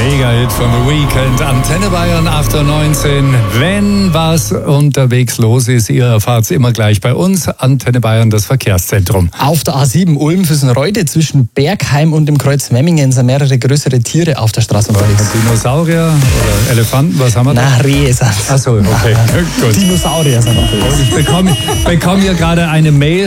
Mega-Hit von The Weeknd. Antenne Bayern 98. Wenn was unterwegs los ist, ihr erfahrt es immer gleich bei uns. Antenne Bayern, das Verkehrszentrum. Auf der A7 Ulm-Füssen-Reude zwischen Bergheim und dem Kreuz Memmingen sind mehrere größere Tiere auf der Straße unterwegs. Dinosaurier oder Elefanten, was haben wir da? Na, Rehe sind es. Achso, okay. Gut. Dinosaurier sind unterwegs. Ich bekomme hier gerade eine Mail